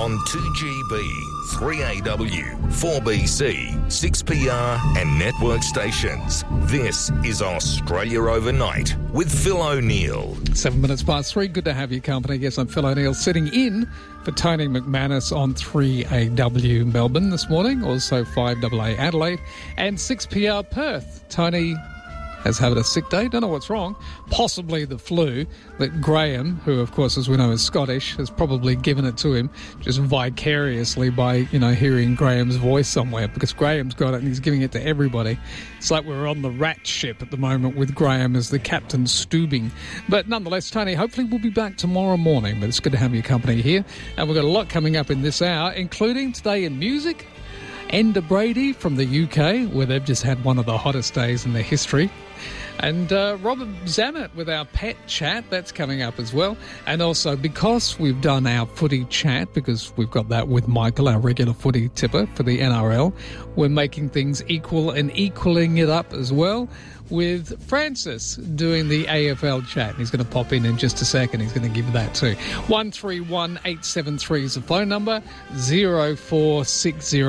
on 2GB, 3AW, 4BC, 6PR and network stations. This is Australia Overnight with Phil O'Neill. 7 minutes past 3. Good to have your company. Yes, I'm Phil O'Neill, sitting in for Tony McManus on 3AW Melbourne this morning, also 5AA Adelaide and 6PR Perth. Tony has had a sick day. Don't know what's wrong. Possibly the flu that Graham, who of course as we know is Scottish, has probably given it to him just vicariously by, hearing Graham's voice somewhere, because Graham's got it and he's giving it to everybody. It's like we're on the rat ship at the moment with Graham as the captain stoobing. But nonetheless, Tony, hopefully we'll be back tomorrow morning. But it's good to have your company here. And we've got a lot coming up in this hour, including today in music. Enda Brady from the UK, where they've just had one of the hottest days in their history. And Robert Zammit with our pet chat, that's coming up as well. And also, because we've done our footy chat, because we've got that with Michael, our regular footy tipper for the NRL, we're making things equal and equaling it up as well with Francis doing the AFL chat. He's going to pop in just a second. He's going to give that too. 131873 is the phone number. 0460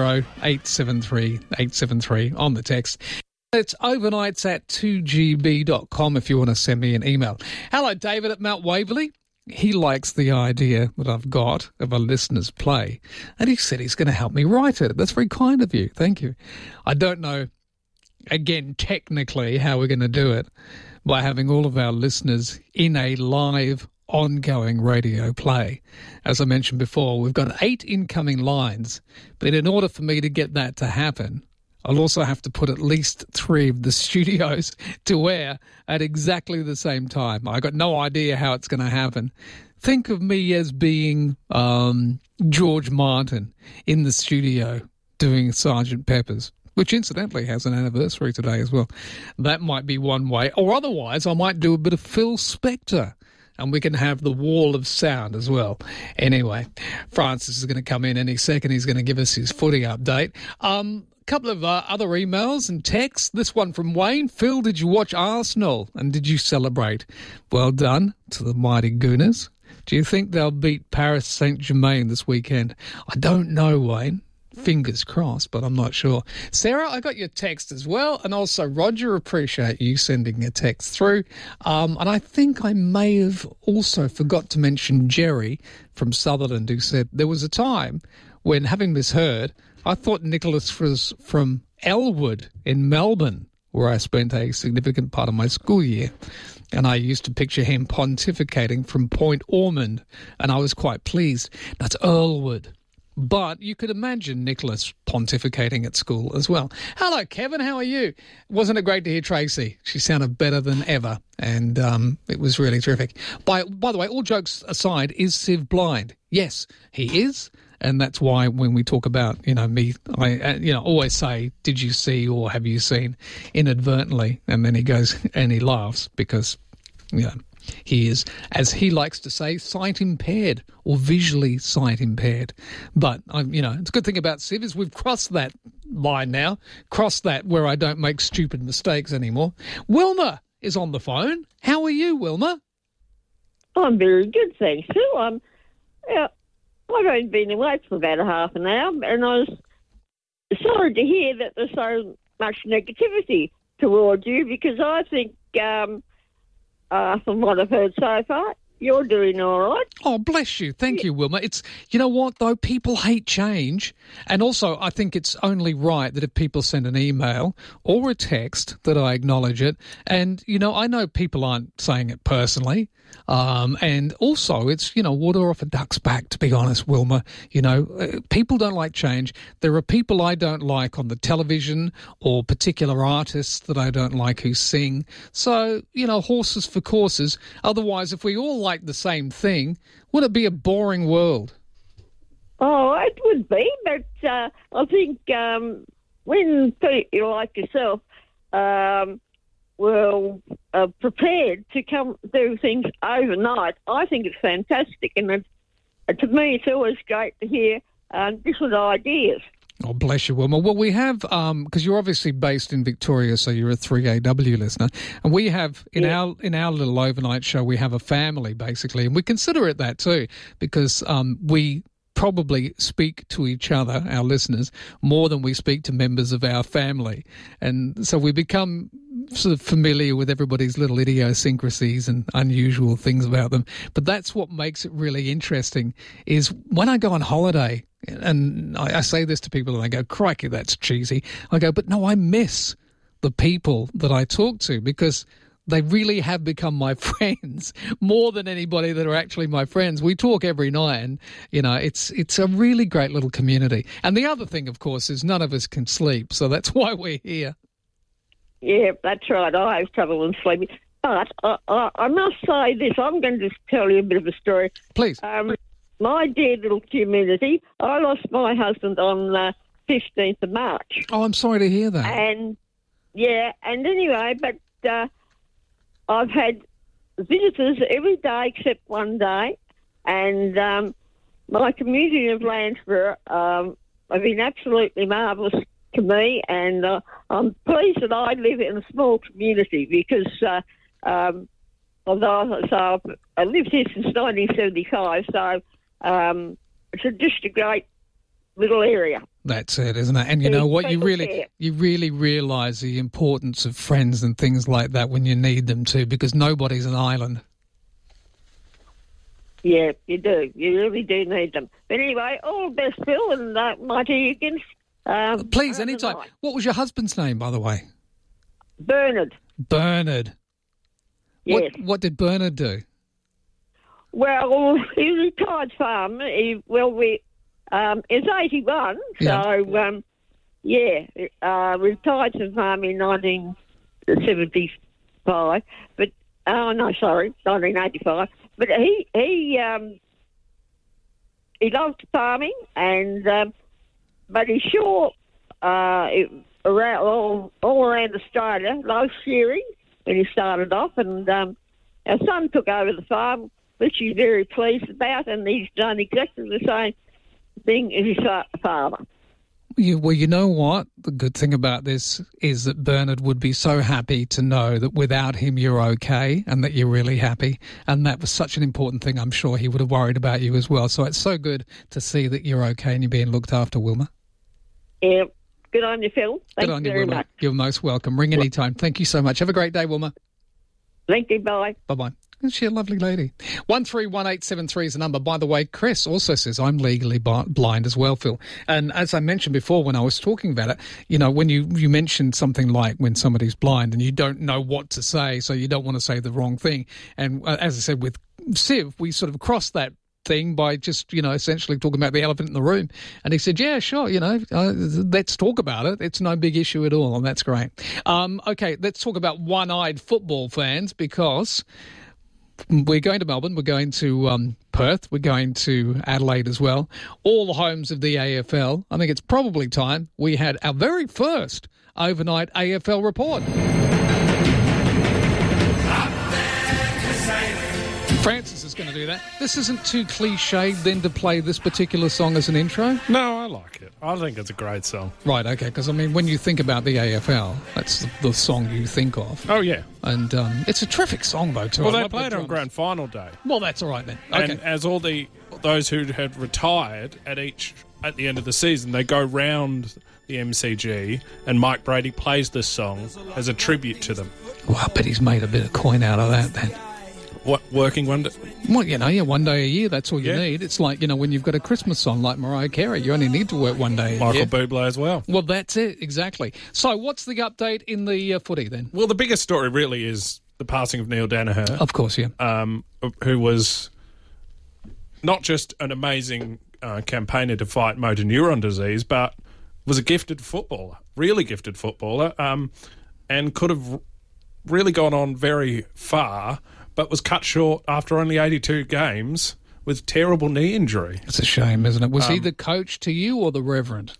873 873 on the text. It's overnights at 2gb.com if you want to send me an email. Hello, David at Mount Waverley. He likes the idea that I've got of a listener's play, and he said he's going to help me write it. That's very kind of you. Thank you. I don't know, again, technically how we're going to do it by having all of our listeners in a live ongoing radio play. As I mentioned before, we've got 8 incoming lines, but in order for me to get that to happen, I'll also have to put at least 3 of the studios to air at exactly the same time. I got no idea how it's going to happen. Think of me as being George Martin in the studio doing Sergeant Pepper's, which incidentally has an anniversary today as well. That might be one way. Or otherwise, I might do a bit of Phil Spector, and we can have the wall of sound as well. Anyway, Francis is going to come in any second. He's going to give us his footy update. Couple of other emails and texts. This one from Wayne. Phil, did you watch Arsenal and did you celebrate? Well done to the mighty Gooners. Do you think they'll beat Paris Saint-Germain this weekend? I don't know, Wayne. Fingers crossed, but I'm not sure. Sarah, I got your text as well. And also, Roger, appreciate you sending a text through. And I think I may have also forgot to mention Jerry from Sutherland, who said there was a time when, having misheard, I thought Nicholas was from Elwood in Melbourne, where I spent a significant part of my school year. And I used to picture him pontificating from Point Ormond, and I was quite pleased. That's Earlwood. But you could imagine Nicholas pontificating at school as well. Hello, Kevin. How are you? Wasn't it great to hear Tracy? She sounded better than ever, and it was really terrific. By the way, all jokes aside, is Siv blind? Yes, he is. And that's why when we talk about, me, I always say, did you see or have you seen inadvertently? And then he goes and he laughs because, he is, as he likes to say, sight impaired or visually sight impaired. But, it's a good thing about Siv is we've crossed that line now, crossed that where I don't make stupid mistakes anymore. Wilma is on the phone. How are you, Wilma? I'm very good, thanks, Phil. I've only been awake for about a half an hour, and I was sorry to hear that there's so much negativity towards you, because I think, from what I've heard so far, you're doing all right. Oh, bless you. Thank you, Wilma. It's, you know what, though? People hate change. And also, I think it's only right that if people send an email or a text that I acknowledge it. And, I know people aren't saying it personally. And also, it's, water off a duck's back, to be honest, Wilma. People don't like change. There are people I don't like on the television or particular artists that I don't like who sing. So, horses for courses. Otherwise, if we all like the same thing, would it be a boring world? Oh, it would be, but I think when people like yourself prepared to come do things overnight, I think it's fantastic. And to me, it's always great to hear different ideas. Oh, bless you, Wilma. Well, we have, because you're obviously based in Victoria, so you're a 3AW listener, and we have, in our little overnight show, we have a family, basically, and we consider it that too, because we probably speak to each other, our listeners, more than we speak to members of our family. And so we become sort of familiar with everybody's little idiosyncrasies and unusual things about them. But that's what makes it really interesting, is when I go on holiday, and I say this to people and they go, crikey, that's cheesy. I go, but no, I miss the people that I talk to, because they really have become my friends more than anybody that are actually my friends. We talk every night, and, you know, it's a really great little community. And the other thing, of course, is none of us can sleep, so that's why we're here. Yeah, that's right. I have trouble with sleeping. But I must say this. I'm going to just tell you a bit of a story. Please. My dear little community, I lost my husband on 15th of March. Oh, I'm sorry to hear that. And anyway, but I've had visitors every day except one day, and my community of Landsborough have been absolutely marvellous to me, and I'm pleased that I live in a small community, because although I lived here since 1975, so it's just a great little area. That's it, isn't it? And you know what? You really realise the importance of friends and things like that when you need them too, because nobody's an island. Yeah, you do. You really do need them. But anyway, all the best, Phil, and Mighty Higgins. Please, anytime. What was your husband's name, by the way? Bernard. Bernard. Yes. What did Bernard do? Well, he retired farmer. He's 81, so, retired from farm in 1975. But, 1985. But he loved farming, and but he sure around all around Australia loved shearing when he started off, and our son took over the farm, which he's very pleased about, and he's done exactly the same thing as his father. Well, you know what? The good thing about this is that Bernard would be so happy to know that without him you're okay and that you're really happy. And that was such an important thing. I'm sure he would have worried about you as well. So it's so good to see that you're okay and you're being looked after, Wilma. Yeah. Good on you, Phil. Thank you very much. You're most welcome. Ring anytime. Thank you so much. Have a great day, Wilma. Thank you. Bye. Bye-bye. Isn't she a lovely lady? 131873 is the number. By the way, Chris also says, I'm legally blind as well, Phil. And as I mentioned before when I was talking about it, you know, when you mentioned something like when somebody's blind and you don't know what to say, so you don't want to say the wrong thing. And as I said, with Siv, we sort of crossed that thing by just, you know, essentially talking about the elephant in the room. And he said, yeah, sure, you know, let's talk about it. It's no big issue at all, and that's great. Okay, let's talk about one-eyed football fans, because we're going to Melbourne, we're going to Perth, we're going to Adelaide as well, all the homes of the AFL. I think it's probably time we had our very first overnight AFL report. Francis is going to do that. This isn't too cliched then to play this particular song as an intro? No, I like it. I think it's a great song. Right, okay, because, I mean, when you think about the AFL, that's the song you think of. Oh, yeah. And it's a terrific song, though, too. Well, they played on Grand Final day. Well, that's all right, then. Okay. And as all those who had retired at the end of the season, they go round the MCG, and Mike Brady plays this song as a tribute to them. Well, I bet he's made a bit of coin out of that, then. What, working one day? Well, you know, yeah, one day a year, that's all you need. It's like, you know, when you've got a Christmas song like Mariah Carey, you only need to work one day a year. Michael Bublé as well. Well, that's it, exactly. So what's the update in the footy then? Well, the biggest story really is the passing of Neil Danaher. Of course, yeah. Who was not just an amazing campaigner to fight motor neuron disease, but was a gifted footballer, really gifted footballer, and could have really gone on very far, but was cut short after only 82 games with terrible knee injury. It's a shame, isn't it? Was he the coach to you or the reverend?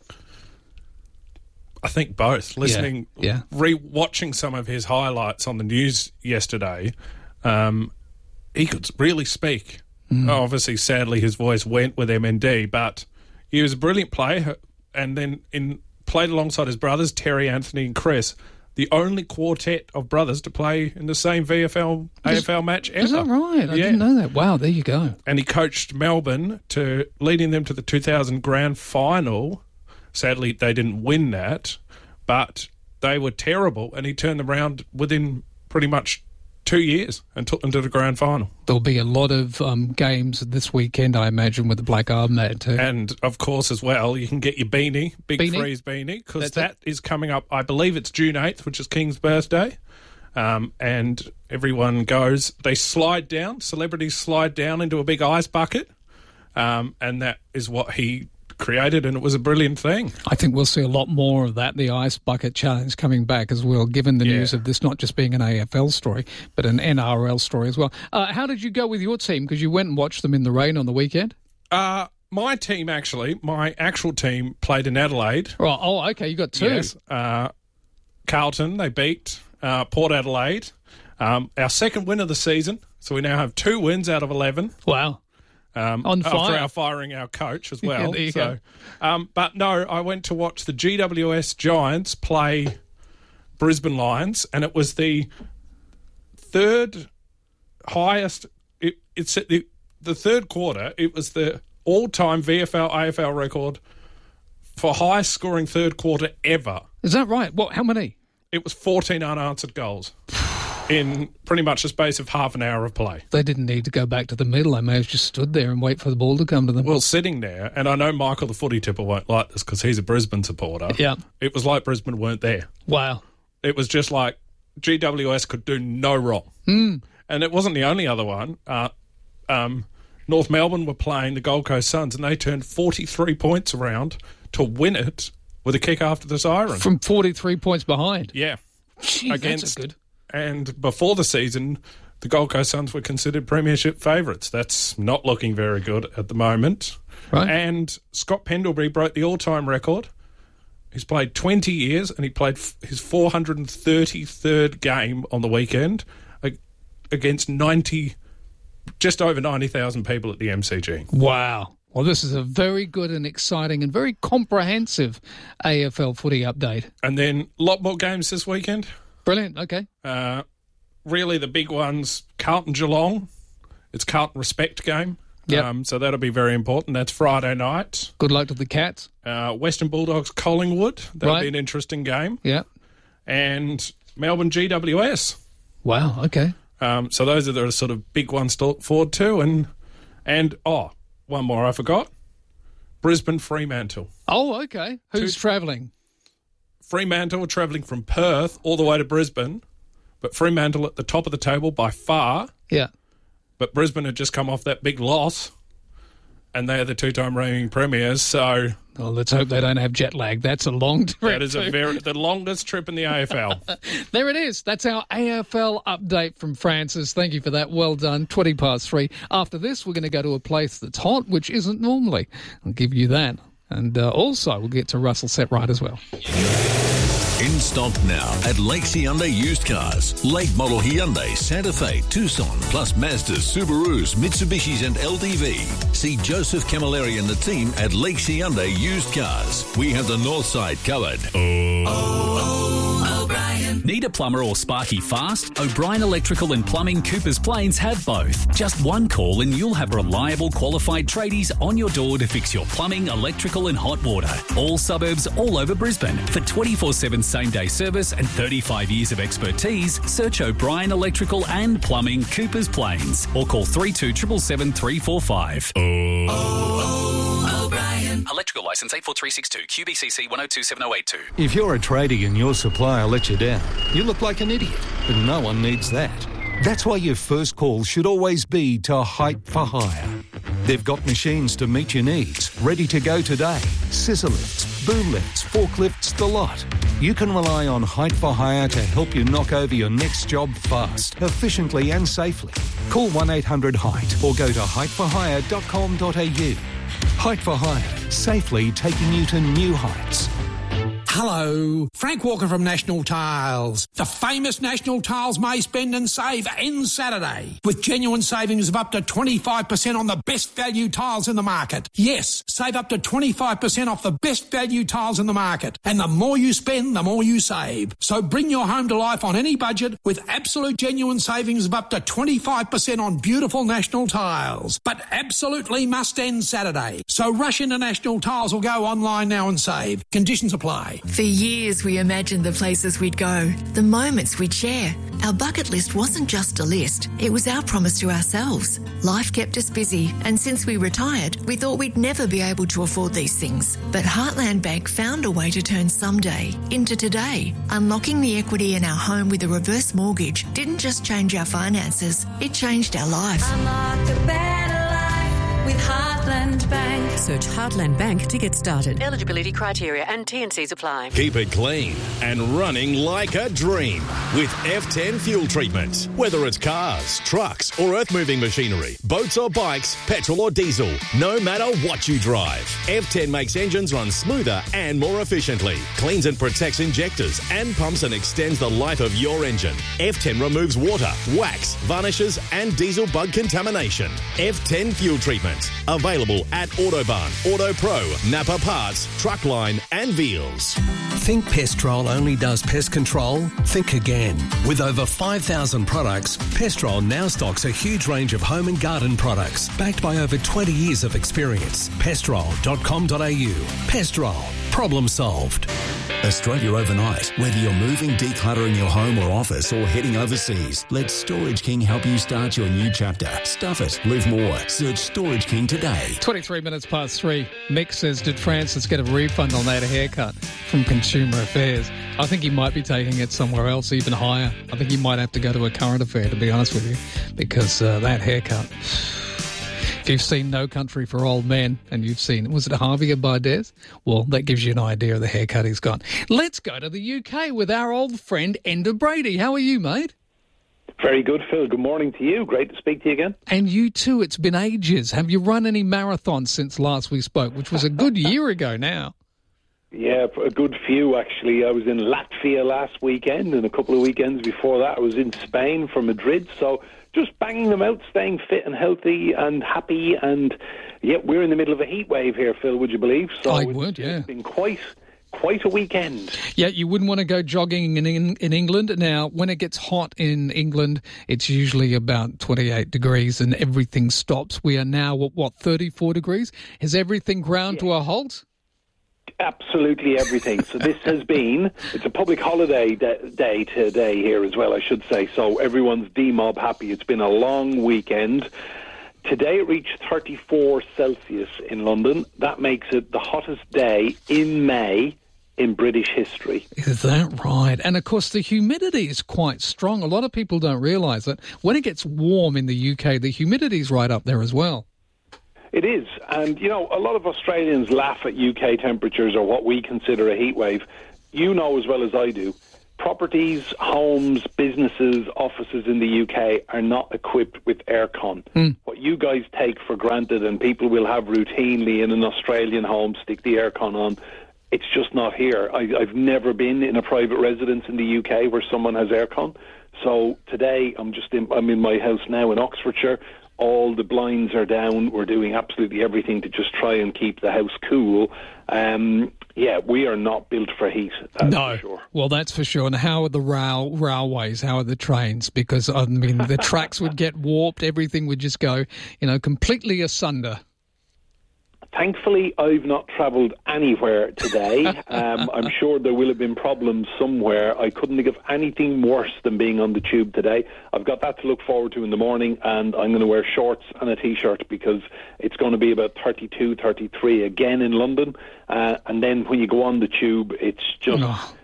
I think both. Listening, re-watching some of his highlights on the news yesterday, he could really speak. Obviously, sadly, his voice went with MND, but he was a brilliant player, and then played alongside his brothers, Terry, Anthony and Chris. the only quartet of brothers to play in the same AFL match ever. Is that right? I didn't know that. Wow, there you go. And he coached Melbourne leading them to the 2000 grand final. Sadly, they didn't win that, but they were terrible, and he turned them around within pretty much 2 years and took them to the grand final. There'll be a lot of games this weekend, I imagine, with the Black Armband too. And, of course, as well, you can get your Big Freeze beanie, because that is coming up, I believe it's June 8th, which is King's birthday. And everyone goes, celebrities slide down into a big ice bucket, and that is what he created, and it was a brilliant thing. I think we'll see a lot more of that, the Ice Bucket Challenge coming back as well, given the news of this not just being an AFL story, but an NRL story as well. How did you go with your team? Because you went and watched them in the rain on the weekend. My team, actually, my actual team played in Adelaide. Right. Oh, okay, you got two. Yes. Carlton, they beat Port Adelaide. Our second win of the season, so we now have 2 wins out of 11. Wow. On fire. After firing our coach as well. There you go. But no, I went to watch the GWS Giants play Brisbane Lions, and it was the third highest. It's the third quarter. It was the all-time VFL AFL record for highest scoring third quarter ever. Is that right? What? How many? It was 14 unanswered goals. In pretty much the space of half an hour of play. They didn't need to go back to the middle. They may have just stood there and wait for the ball to come to them. Well, sitting there, and I know Michael the footy tipper won't like this because he's a Brisbane supporter. Yeah. It was like Brisbane weren't there. Wow. It was just like GWS could do no wrong. And it wasn't the only other one. North Melbourne were playing the Gold Coast Suns, and they turned 43 points around to win it with a kick after the siren. From 43 points behind? Yeah. Jeez, that's good. And before the season, the Gold Coast Suns were considered premiership favourites. That's not looking very good at the moment. Right. And Scott Pendlebury broke the all-time record. He's played 20 years, and he played his 433rd game on the weekend against just over 90,000 people at the MCG. Wow. Well, this is a very good and exciting and very comprehensive AFL footy update. And then a lot more games this weekend. Brilliant, okay. Really the big ones, Carlton-Geelong. It's Carlton Respect game. Yep. So that'll be very important. That's Friday night. Good luck to the Cats. Western Bulldogs Collingwood. That'll be an interesting game. Yeah. And Melbourne GWS. Wow, okay. So those are the sort of big ones to look forward to. And one more I forgot. Brisbane Fremantle. Oh, okay. Who's travelling? Fremantle are travelling from Perth all the way to Brisbane, but Fremantle at the top of the table by far. Yeah. But Brisbane had just come off that big loss, and they are the 2-time reigning premiers, so... Well, let's hope they don't have jet lag. That's a long trip. That is the longest trip in the AFL. There it is. That's our AFL update from Francis. Thank you for that. Well done. 3:20. After this, we're going to go to a place that's hot, which isn't normally. I'll give you that. And also, we'll get to Russell Setright as well. In stock now at Lakes Hyundai Used Cars. Late model Hyundai, Santa Fe, Tucson, plus Mazdas, Subarus, Mitsubishis and LDV. See Joseph Camilleri and the team at Lakes Hyundai Used Cars. We have the north side covered. O'Brien. Need a plumber or sparky fast? O'Brien Electrical and Plumbing Coopers Plains have both. Just one call and you'll have reliable, qualified tradies on your door to fix your plumbing, electrical and hot water. All suburbs, all over Brisbane. For 24/7 same-day service and 35 years of expertise, search O'Brien Electrical and Plumbing Coopers Plains or call 3277 345. O'Brien. Electrical licence 84362 QBCC 1027082. If you're a tradie and your supplier lets you down, you look like an idiot, but no one needs that. That's why your first call should always be to Height for Hire. They've got machines to meet your needs, ready to go today. Scissor lifts, boom lifts, forklifts, the lot. You can rely on Height for Hire to help you knock over your next job fast, efficiently and safely. Call 1-800-HEIGHT or go to heightforhire.com.au. Height for Hire, safely taking you to new heights. Hello, Frank Walker from National Tiles. The famous National Tiles May Spend and Save ends Saturday with genuine savings of up to 25% on the best value tiles in the market. Yes, save up to 25% off the best value tiles in the market. And the more you spend, the more you save. So bring your home to life on any budget with absolute genuine savings of up to 25% on beautiful National Tiles. But absolutely must end Saturday. So rush into National Tiles or go online now and save. Conditions apply. For years, we imagined the places we'd go, the moments we'd share. Our bucket list wasn't just a list, it was our promise to ourselves. Life kept us busy, and since we retired, we thought we'd never be able to afford these things. But Heartland Bank found a way to turn someday into today. Unlocking the equity in our home with a reverse mortgage didn't just change our finances, it changed our life. Unlock a better life with Heartland Bank. Search Heartland Bank to get started. Eligibility criteria and T&Cs apply. Keep it clean and running like a dream with F10 fuel treatment. Whether it's cars, trucks or earth-moving machinery, boats or bikes, petrol or diesel, no matter what you drive, F10 makes engines run smoother and more efficiently, cleans and protects injectors and pumps and extends the life of your engine. F10 removes water, wax, varnishes and diesel bug contamination. F10 fuel treatment. Available at Autobahn, Auto Pro, Napa Parts, Truckline and Veals. Think Pestrol only does pest control? Think again. With over 5,000 products, Pestrol now stocks a huge range of home and garden products backed by over 20 years of experience. Pestrol.com.au. Pestrol. Problem solved. Australia Overnight. Whether you're moving, decluttering your home or office or heading overseas, let Storage King help you start your new chapter. Stuff it. Live more. Search Storage King today. 23 minutes past 3. Mick says, did Francis get a refund on that haircut from Consumer Affairs? I think he might be taking it somewhere else, even higher. I think he might have to go to a current affair, to be honest with you, because that haircut... If you've seen No Country for Old Men and you've seen, was it Javier Bardem? Well, that gives you an idea of the haircut he's got. Let's go to the UK with our old friend Enda Brady. How are you, mate? Very good, Phil. Good morning to you. Great to speak to you again. And you too. It's been ages. Have you run any marathons since last we spoke, which was a good year ago now? Yeah, a good few, actually. I was in Latvia last weekend, and a couple of weekends before that I was in Spain for Madrid, so just banging them out, staying fit and healthy and happy, and yeah, we're in the middle of a heat wave here, Phil, would you believe? So I would, yeah. It's been quite a weekend. Yeah, you wouldn't want to go jogging in England. Now, when it gets hot in England, it's usually about 28 degrees and everything stops. We are now, what 34 degrees? Has everything ground to a halt? Absolutely everything. So this has been, it's a public holiday day today here as well, I should say. So everyone's D-mob happy. It's been a long weekend. Today it reached 34 Celsius in London. That makes it the hottest day in May in British history. Is that right? And of course the humidity is quite strong. A lot of people don't realise that when it gets warm in the UK, the humidity's right up there as well. It is. And, you know, a lot of Australians laugh at UK temperatures or what we consider a heat wave. You know as well as I do, properties, homes, businesses, offices in the UK are not equipped with aircon. What you guys take for granted and people will have routinely in an Australian home, stick the aircon on, it's just not here. I've never been in a private residence in the UK where someone has aircon. So today I'm in my house now in Oxfordshire. All the blinds are down. We're doing absolutely everything to just try and keep the house cool. Yeah, we are not built for heat. That's for sure. Well, that's for sure. And how are the railways? How are the trains? Because, I mean, the tracks would get warped. Everything would just go, completely asunder. Thankfully, I've not travelled anywhere today. I'm sure there will have been problems somewhere. I couldn't think of anything worse than being on the tube today. I've got that to look forward to in the morning, and I'm going to wear shorts and a T-shirt because it's going to be about 32, 33 again in London. And then when you go on the tube, it's just...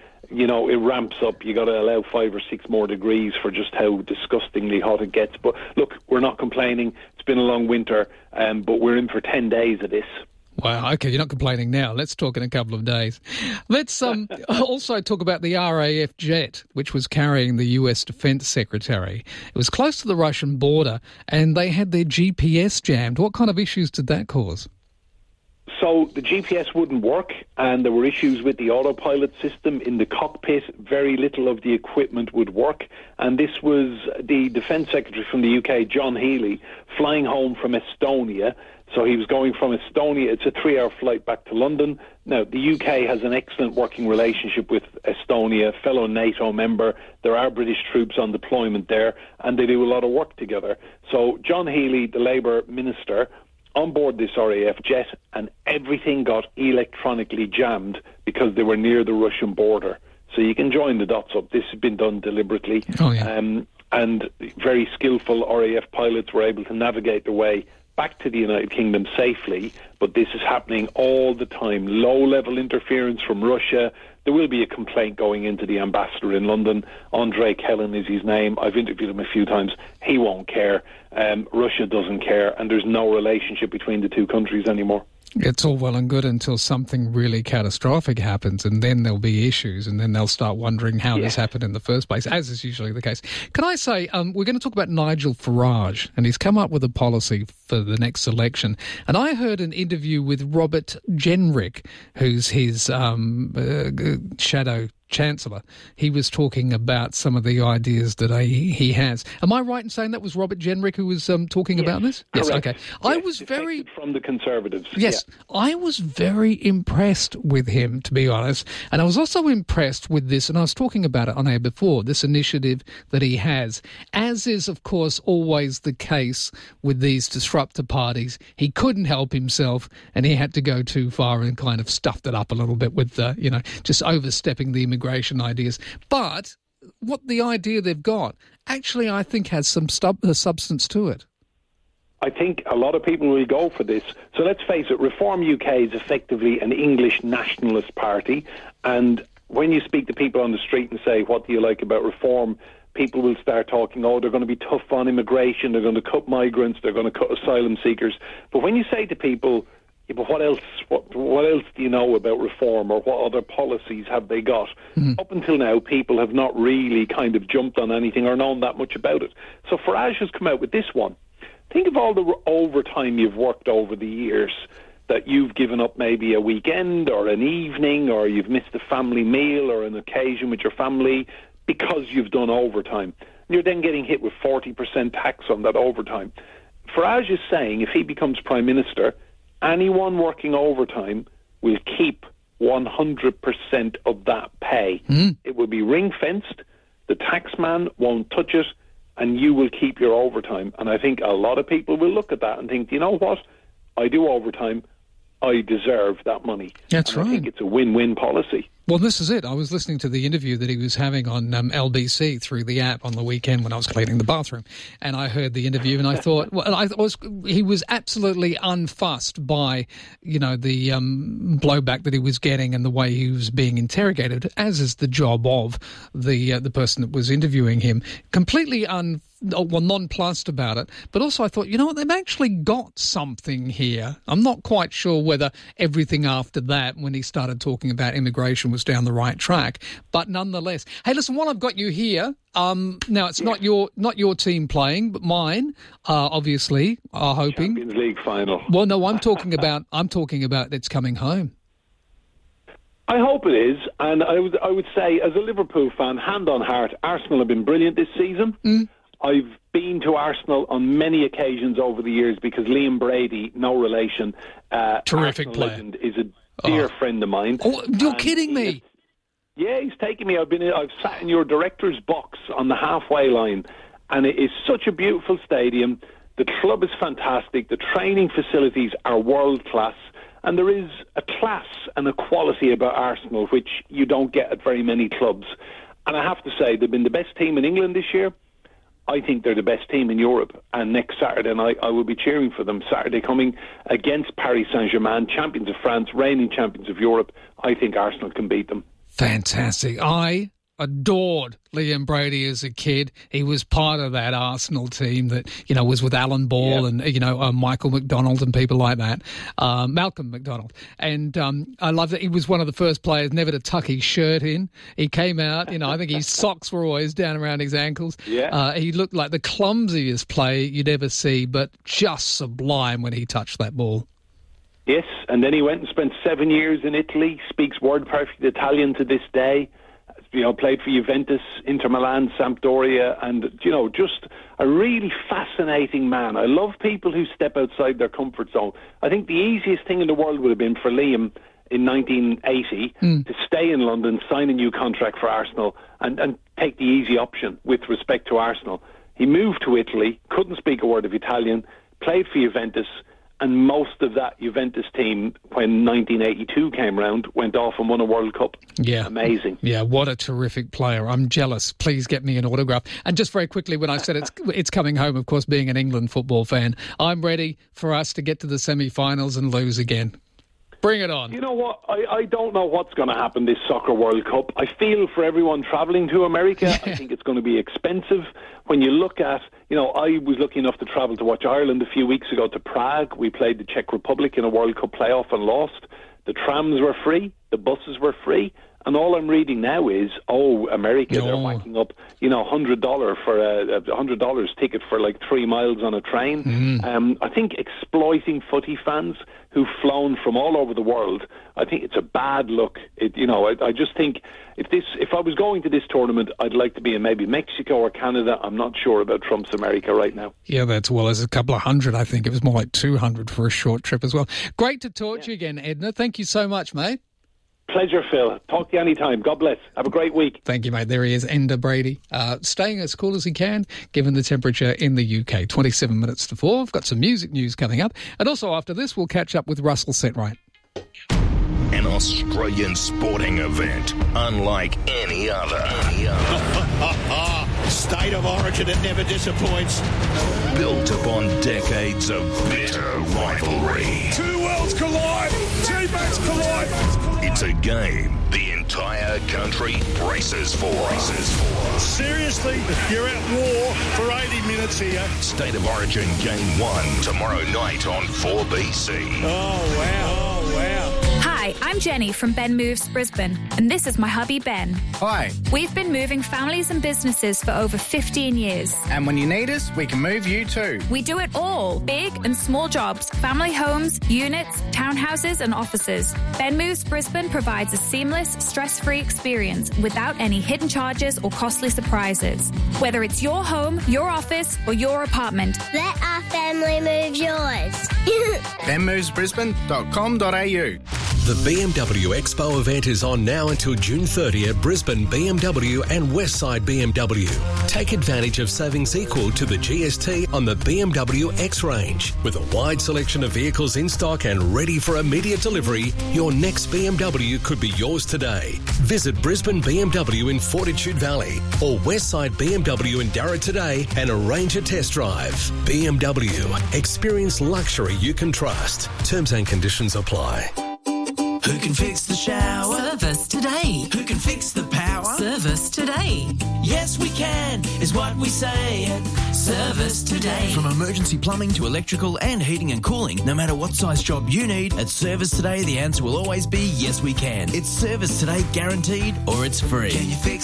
it ramps up. You got to allow 5 or 6 more degrees for just how disgustingly hot it gets. But look, we're not complaining. It's been a long winter, but we're in for 10 days of this. Wow, okay, you're not complaining now. Let's talk in a couple of days. Let's also talk about the RAF jet, which was carrying the US Defence Secretary. It was close to the Russian border, and they had their GPS jammed. What kind of issues did that cause? So the GPS wouldn't work, and there were issues with the autopilot system in the cockpit. Very little of the equipment would work, and this was the Defence Secretary from the UK, John Healey, flying home from Estonia. So he was going from Estonia. It's a 3-hour flight back to London. Now, the UK has an excellent working relationship with Estonia, fellow NATO member. There are British troops on deployment there, and they do a lot of work together. So John Healey, the Labour minister, on board this RAF jet, and everything got electronically jammed because they were near the Russian border. So you can join the dots up. This has been done deliberately. Oh, yeah. And very skillful RAF pilots were able to navigate their way back to the United Kingdom safely, but this is happening all the time. Low-level interference from Russia. There will be a complaint going into the ambassador in London. Andre Kellen is his name. I've interviewed him a few times. He won't care. Russia doesn't care, and there's no relationship between the two countries anymore. It's all well and good until something really catastrophic happens, and then there'll be issues, and then they'll start wondering how this happened in the first place, as is usually the case. Can I say, we're going to talk about Nigel Farage, and he's come up with a policy for the next election. And I heard an interview with Robert Jenrick, who's his shadow Chancellor. He was talking about some of the ideas that he has. Am I right in saying that was Robert Jenrick who was talking about this? Yes, correct. okay. I was very... From the Conservatives. Yes, I was very impressed with him, to be honest. And I was also impressed with this, and I was talking about it on air before, this initiative that he has, as is, of course, always the case with these disruptor parties. He couldn't help himself, and he had to go too far and kind of stuffed it up a little bit with, just overstepping the immigration ideas. But what the idea they've got actually, I think, has some substance to it. I think a lot of people will go for this. So let's face it, Reform UK is effectively an English nationalist party, and when you speak to people on the street and say, what do you like about Reform, people will start talking, they're going to be tough on immigration, they're going to cut migrants, they're going to cut asylum seekers. But when you say to people, but what else? What else do you know about Reform, or what other policies have they got? Up until now, people have not really kind of jumped on anything or known that much about it. So Farage has come out with this one. Think of all the overtime you've worked over the years, that you've given up maybe a weekend or an evening, or you've missed a family meal or an occasion with your family because you've done overtime. You're then getting hit with 40% tax on that overtime. Farage is saying if he becomes Prime Minister, anyone working overtime will keep 100% of that pay. It will be ring-fenced, the taxman won't touch it, and you will keep your overtime. And I think a lot of people will look at that and think, you know what? I do overtime. I deserve that money. That's right. I think it's a win-win policy. Well, this is it. I was listening to the interview that he was having on LBC through the app on the weekend when I was cleaning the bathroom, and I heard the interview and I thought, he was absolutely unfussed by, the blowback that he was getting and the way he was being interrogated, as is the job of the person that was interviewing him. Completely nonplussed about it, but also I thought, they've actually got something here. I'm not quite sure whether everything after that, when he started talking about immigration, was down the right track, but nonetheless. Hey, listen, while I've got you here, now it's not your team playing, but mine, obviously, are hoping Champions League final. Well, no, I'm talking about it's coming home. I hope it is, and I would say, as a Liverpool fan, hand on heart, Arsenal have been brilliant this season. I've been to Arsenal on many occasions over the years because Liam Brady, no relation, terrific Arsenal player, legend, is a dear friend of mine. Oh, you're kidding me! Yeah, he's taken me. I've sat in your director's box on the halfway line, and it is such a beautiful stadium. The club is fantastic. The training facilities are world class. And there is a class and a quality about Arsenal which you don't get at very many clubs. And I have to say, they've been the best team in England this year. I think they're the best team in Europe. And next Saturday night, I will be cheering for them. Saturday coming against Paris Saint-Germain, champions of France, reigning champions of Europe. I think Arsenal can beat them. Fantastic. I adored Liam Brady as a kid. He was part of that Arsenal team that, was with Alan Ball and, Michael McDonald and people like that, Malcolm McDonald. And I love that he was one of the first players never to tuck his shirt in. He came out, I think his socks were always down around his ankles. He looked like the clumsiest player you'd ever see, but just sublime when he touched that ball. Yes, and then he went and spent 7 years in Italy, speaks word-perfect Italian to this day, played for Juventus, Inter Milan, Sampdoria, and, just a really fascinating man. I love people who step outside their comfort zone. I think the easiest thing in the world would have been for Liam in 1980 to stay in London, sign a new contract for Arsenal, and take the easy option with respect to Arsenal. He moved to Italy, couldn't speak a word of Italian, played for Juventus, and most of that Juventus team, when 1982 came round, went off and won a World Cup. Yeah. Amazing. Yeah, what a terrific player. I'm jealous. Please get me an autograph. And just very quickly, when I said it's coming home, of course, being an England football fan, I'm ready for us to get to the semi-finals and lose again. Bring it on. You know what? I don't know what's going to happen this Soccer World Cup. I feel for everyone travelling to America. I think it's going to be expensive. When you look at, I was lucky enough to travel to watch Ireland a few weeks ago to Prague. We played the Czech Republic in a World Cup playoff and lost. The trams were free. The buses were free. And all I'm reading now is, America, they're whacking up, $100 for a $100 ticket for like 3 miles on a train. I think exploiting footy fans who've flown from all over the world, I think it's a bad look. I just think if I was going to this tournament, I'd like to be in maybe Mexico or Canada. I'm not sure about Trump's America right now. Yeah, that's there's a couple of hundred. I think it was more like 200 for a short trip as well. Great to talk to you again, Edna. Thank you so much, mate. Pleasure, Phil. Talk to you anytime. God bless. Have a great week. Thank you, mate. There he is, Enda Brady, staying as cool as he can, given the temperature in the UK. 27 minutes to 4. I've got some music news coming up. And also after this, we'll catch up with Russell Setright. An Australian sporting event unlike any other. State of origin, it never disappoints. Built upon decades of bitter rivalry. Two worlds collide. Teammates collide. It's a game the entire country braces for. Seriously, you're at war for 80 minutes here. State of Origin Game 1 tomorrow night on 4BC. Oh, wow. Hi, I'm Jenny from Ben Moves Brisbane, and this is my hubby Ben. Hi. We've been moving families and businesses for over 15 years. And when you need us, we can move you too. We do it all, big and small jobs, family homes, units, townhouses and offices. Ben Moves Brisbane provides a seamless, stress-free experience without any hidden charges or costly surprises. Whether it's your home, your office or your apartment. Let our family move yours. benmovesbrisbane.com.au. The BMW Expo event is on now until June 30 at Brisbane BMW and Westside BMW. Take advantage of savings equal to the GST on the BMW X range. With a wide selection of vehicles in stock and ready for immediate delivery, your next BMW could be yours today. Visit Brisbane BMW in Fortitude Valley or Westside BMW in Darra today and arrange a test drive. BMW. Experience luxury you can trust. Terms and conditions apply. Who can fix the shower? Service today. Who can fix the power? Service today. Yes, we can, is what we say at Service Today. From emergency plumbing to electrical and heating and cooling, no matter what size job you need, at Service Today, the answer will always be yes, we can. It's Service Today guaranteed or it's free. Can you fix